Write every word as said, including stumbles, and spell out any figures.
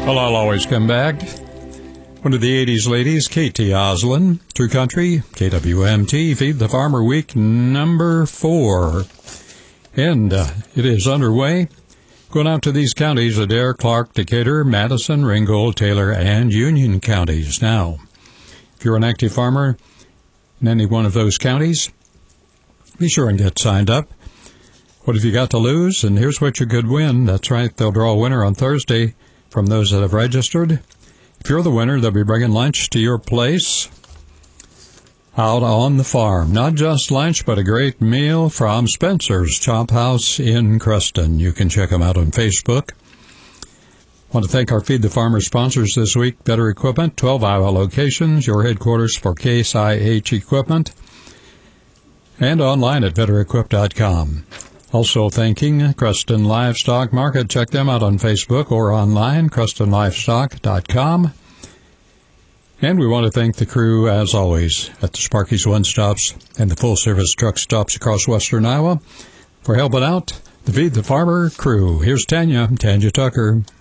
Well, I'll always come back. One of the eighties ladies, Katie Oslin, True Country, K W M T, Feed the Farmer Week number four. And uh, it is underway. Going out to these counties, Adair, Clark, Decatur, Madison, Ringgold, Taylor, and Union counties. Now, if you're an active farmer in any one of those counties, be sure and get signed up. What have you got to lose? And here's what you could win. That's right, they'll draw a winner on Thursday from those that have registered. If you're the winner, they'll be bringing lunch to your place out on the farm. Not just lunch, but a great meal from Spencer's Chop House in Creston. You can check them out on Facebook. I want to thank our Feed the Farmer sponsors this week. Better Equipment, twelve Iowa locations, your headquarters for Case I H Equipment, and online at better equip dot com. Also thanking Creston Livestock Market. Check them out on Facebook or online, creston livestock dot com. And we want to thank the crew, as always, at the Sparky's One Stops and the full-service truck stops across western Iowa for helping out the Feed the Farmer crew. Here's Tanya, Tanya Tucker.